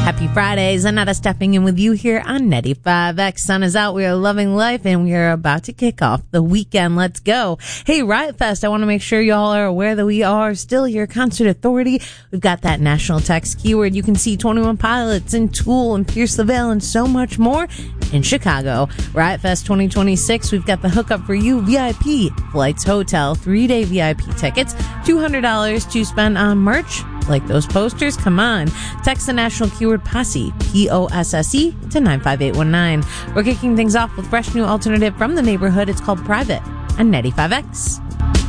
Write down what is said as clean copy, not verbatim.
Happy Fridays. Another stepping in with you here on 95X. Sun is out. We are loving life, and we are about to kick off the weekend. Let's go. Hey, Riot Fest, I want to make sure y'all are aware that we are still your concert authority. We've got that national text keyword. You can see 21 Pilots and Tool and Pierce the Veil and so much more in Chicago. Riot Fest 2026, we've got the hookup for you. VIP, flights, hotel, 3-day VIP tickets, $200 to spend on merch. Like those posters? Come on. Text the national keyword POSSE, P-O-S-S-E, to 95819. We're kicking things off with fresh new alternative from the neighborhood. It's called Private on 95X.